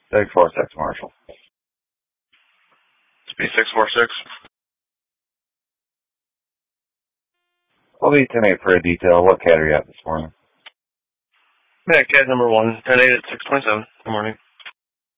646 Marshall. Speed 646. I'll be 10-8 for a detail. What cat are you at this morning? Yeah, cat number 1, 10-8 at 627. Good morning.